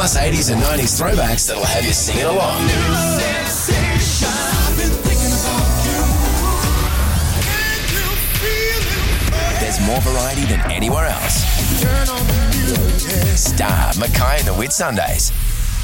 plus 80s and 90s throwbacks that'll have you singing along. There's more variety than anywhere else. Star, Mackay and the Whitsundays.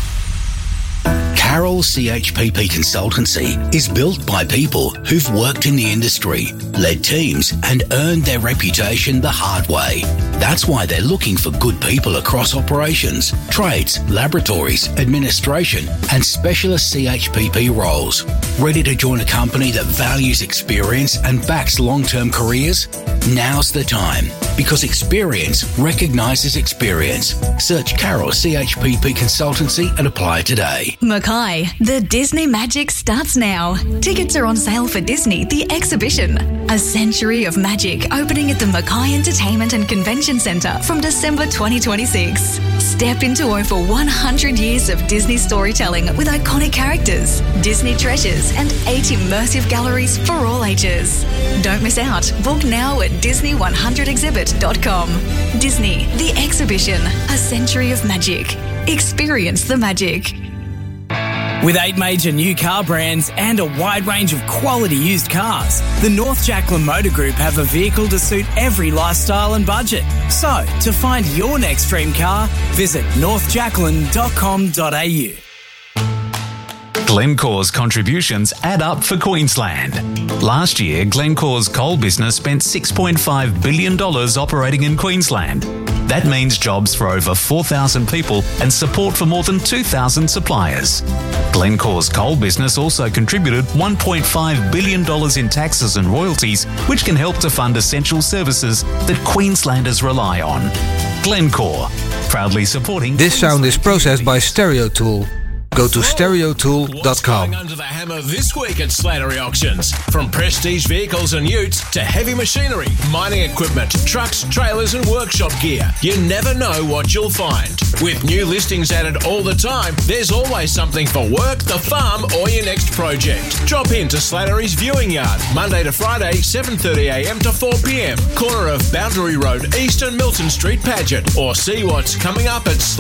Carroll CHPP Consultancy is built by people who've worked in the industry, led teams and earned their reputation the hard way. That's why they're looking for good people across operations, trades, laboratories, administration and specialist CHPP roles. Ready to join a company that values experience and backs long-term careers? Now's the time, because experience recognises experience. Search Carroll CHPP Consultancy and apply today. Mackay, the Disney Magic starts now. Tickets are on sale for Disney, the exhibition. A century of magic opening at the Mackay Entertainment and Convention Centre from December 2026. Step into over 100 years of Disney storytelling with iconic characters, Disney treasures and 8 immersive galleries for all ages. Don't miss out. Book now at Disney100exhibit.com. Disney, the exhibition. A century of magic. Experience the magic. With 8 major new car brands and a wide range of quality used cars, the North Jacqueline Motor Group have a vehicle to suit every lifestyle and budget. So, to find your next dream car, visit northjacqueline.com.au. Glencore's contributions add up for Queensland. Last year, Glencore's coal business spent $6.5 billion operating in Queensland. That means jobs for over 4,000 people and support for more than 2,000 suppliers. Glencore's coal business also contributed $1.5 billion in taxes and royalties, which can help to fund essential services that Queenslanders rely on. Glencore, proudly supporting... This sound is processed by Stereotool. Go to stereotool.com. What's going under the hammer this week at Slattery Auctions? From prestige vehicles and utes to heavy machinery, mining equipment, trucks, trailers and workshop gear. You never know what you'll find. With new listings added all the time, there's always something for work, the farm or your next project. Drop in to Slattery's Viewing Yard, Monday to Friday, 7:30am to 4pm, corner of Boundary Road East and Milton Street, Paget, or see what's coming up at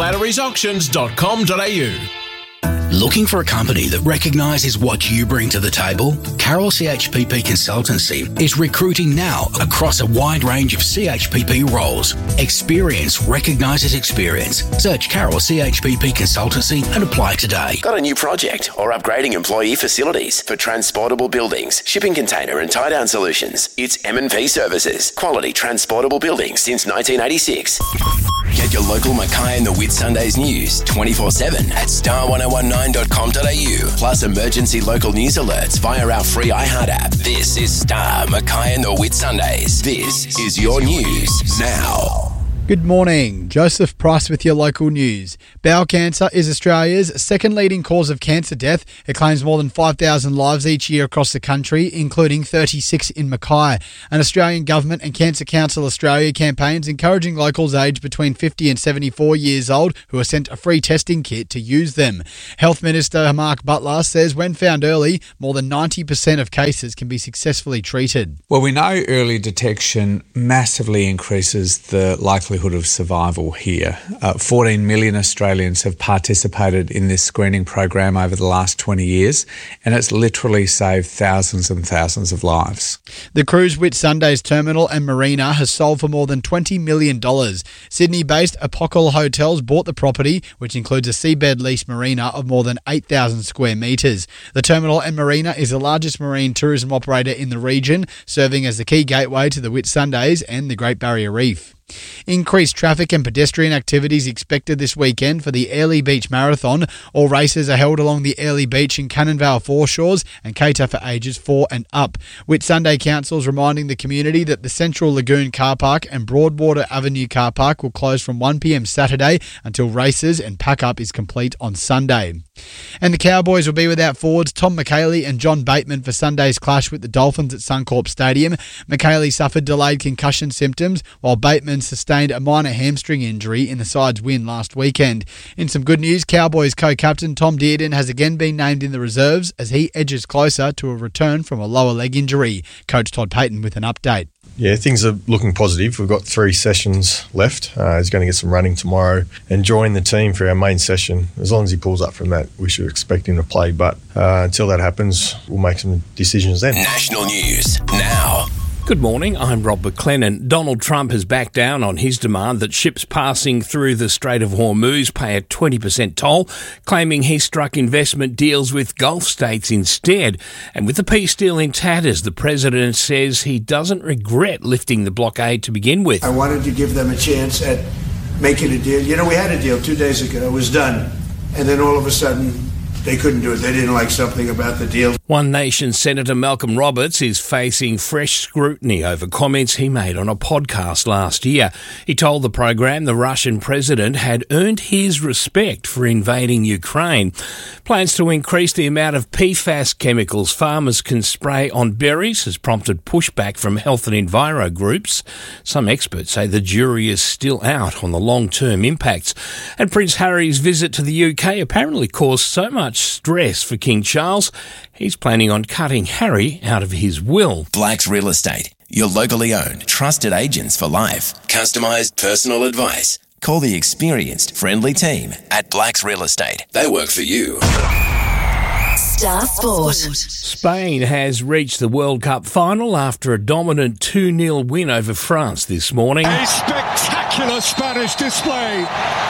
slattery'sauctions.com.au. Looking for a company that recognises what you bring to the table? Carroll CHPP Consultancy is recruiting now across a wide range of CHPP roles. Experience recognises experience. Search Carroll CHPP Consultancy and apply today. Got a new project or upgrading employee facilities for transportable buildings, shipping container and tie-down solutions? It's M&P Services. Quality transportable buildings since 1986. Get your local Mackay and the Whitsundays news 24/7 at star1019.com.au. Plus emergency local news alerts via our free iHeart app. This is Star, Mackay and the Whitsundays. This is your news now. Good morning. Joseph Price with your local news. Bowel cancer is Australia's second leading cause of cancer death. It claims more than 5,000 lives each year across the country, including 36 in Mackay. An Australian Government and Cancer Council Australia campaigns encouraging locals aged between 50 and 74 years old who are sent a free testing kit to use them. Health Minister Mark Butler says when found early, more than 90% of cases can be successfully treated. Well, we know early detection massively increases the likelihood of survival here. 14 million Australians have participated in this screening program over the last 20 years, and it's literally saved thousands and thousands of lives. The Cruise Whitsundays terminal and marina has sold for more than $20 million. Sydney-based Apocal Hotels bought the property, which includes a seabed lease marina of more than 8,000 square metres. The terminal and marina is the largest marine tourism operator in the region, serving as the key gateway to the Whitsundays and the Great Barrier Reef. Increased traffic and pedestrian activities expected this weekend for the Airlie Beach Marathon. All races are held along the Airlie Beach and Cannonvale foreshores and cater for ages 4 and up. Whitsunday Council is reminding the community that the Central Lagoon Car Park and Broadwater Avenue Car Park will close from 1pm Saturday until races and pack-up is complete on Sunday. And the Cowboys will be without forwards Tom McHaley and John Bateman for Sunday's clash with the Dolphins at Suncorp Stadium. McHaley suffered delayed concussion symptoms, while Bateman sustained a minor hamstring injury in the side's win last weekend. In some good news, Cowboys co-captain Tom Dearden has again been named in the reserves as he edges closer to a return from a lower leg injury. Coach Todd Payton with an update. Yeah, things are looking positive. We've got 3 sessions left. He's going to get some running tomorrow and join the team for our main session. As long as he pulls up from that, we should expect him to play. But until that happens, we'll make some decisions then. National news now. Good morning, I'm Rob McLennan. Donald Trump has backed down on his demand that ships passing through the Strait of Hormuz pay a 20% toll, claiming he struck investment deals with Gulf states instead. And with the peace deal in tatters, the president says he doesn't regret lifting the blockade to begin with. I wanted to give them a chance at making a deal. We had a deal 2 days ago. It was done. And then all of a sudden, they couldn't do it. They didn't like something about the deal. One Nation Senator Malcolm Roberts is facing fresh scrutiny over comments he made on a podcast last year. He told the program the Russian president had earned his respect for invading Ukraine. Plans to increase the amount of PFAS chemicals farmers can spray on berries has prompted pushback from health and enviro groups. Some experts say the jury is still out on the long-term impacts. And Prince Harry's visit to the UK apparently caused so much stress for King Charles, he's planning on cutting Harry out of his will. Blacks Real Estate, your locally owned, trusted agents for life. Customised personal advice. Call the experienced, friendly team at Blacks Real Estate. They work for you. Star Sport. Spain has reached the World Cup final after a dominant 2-0 win over France this morning. A spectacular Spanish display.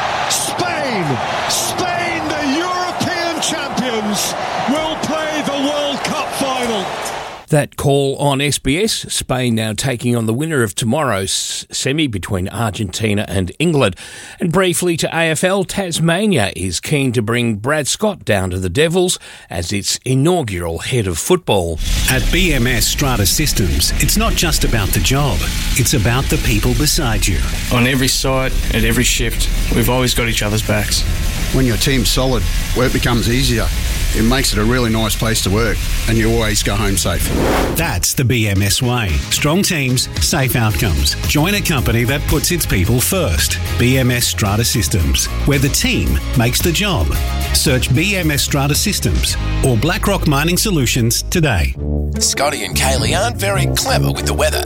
Spain, the European champions, will play the World Cup final. That call on SBS. Spain now taking on the winner of tomorrow's semi between Argentina and England. And briefly to AFL, Tasmania is keen to bring Brad Scott down to the Devils as its inaugural head of football. At BMS Strata Systems, it's not just about the job, it's about the people beside you. On every site, at every shift, we've always got each other's backs. When your team's solid, work becomes easier. It makes it a really nice place to work, and you always go home safe. That's the BMS way. Strong teams, safe outcomes. Join a company that puts its people first. BMS Strata Systems, where the team makes the job. Search BMS Strata Systems or BlackRock Mining Solutions today. Scotty and Kaylee aren't very clever with the weather.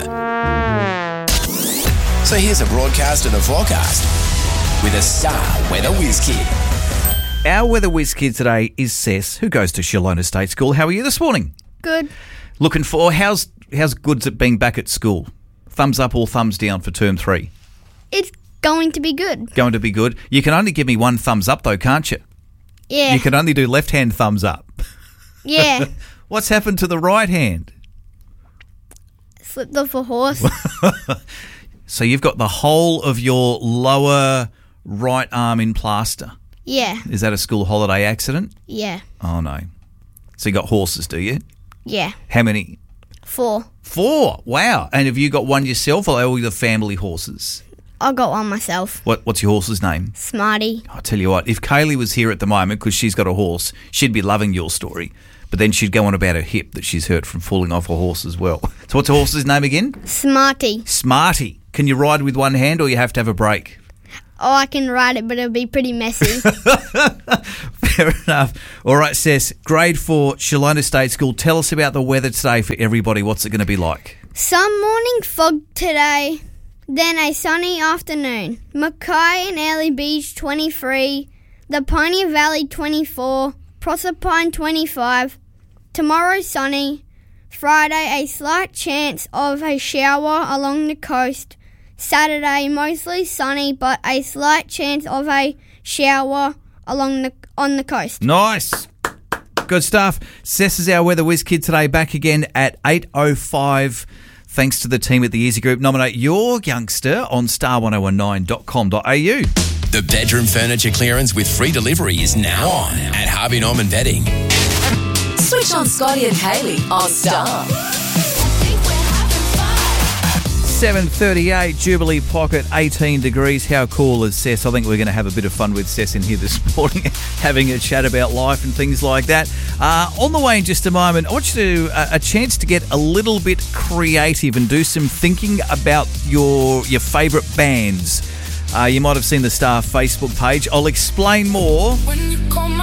So here's a broadcast of the forecast with a star weather whiz kid. Our weather whiz kid today is Cess, who goes to Shalona State School. How are you this morning? Good. Looking for, how's good's it being back at school? Thumbs up or thumbs down for term 3? It's going to be good. Going to be good. You can only give me one thumbs up though, can't you? Yeah. You can only do left-hand thumbs up. Yeah. What's happened to the right hand? Slipped off a horse. So you've got the whole of your lower right arm in plaster. Yeah. Is that a school holiday accident? Yeah. Oh, no. So you got horses, do you? Yeah. How many? 4. 4? Wow. And have you got one yourself or all the family horses? I got one myself. What's your horse's name? Smarty. I'll tell you what, if Kaylee was here at the moment, because she's got a horse, she'd be loving your story. But then she'd go on about her hip that she's hurt from falling off a horse as well. So what's the horse's name again? Smarty. Smarty. Can you ride with one hand or you have to have a break? Oh, I can ride it, but it'll be pretty messy. Fair enough. All right, Cess, grade 4, Shalona State School. Tell us about the weather today for everybody. What's it going to be like? Some morning fog today, then a sunny afternoon. Mackay and Early Beach 23, the Pioneer Valley 24, Proserpine 25. Tomorrow sunny. Friday a slight chance of a shower along the coast. Saturday mostly sunny, but a slight chance of a shower on the coast. Nice. Good stuff. Cess is our weather whiz kid today, back again at 8:05. Thanks to the team at the Easy Group. Nominate your youngster on star1019.com.au. The bedroom furniture clearance with free delivery is now on at Harvey Norman Bedding. Switch on Scotty and Kaylee on Star. 7:38, Jubilee Pocket, 18 degrees. How cool is Cess? I think we're going to have a bit of fun with Cess in here this morning, having a chat about life and things like that. On the way in just a moment, I want you to a chance to get a little bit creative and do some thinking about your favourite bands. You might have seen the Star Facebook page. I'll explain more